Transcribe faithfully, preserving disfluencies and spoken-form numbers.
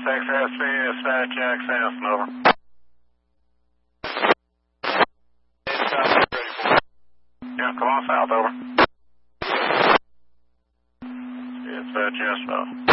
X S V, dispatch access, over. Yeah, come on south, over. Dispatch, yes,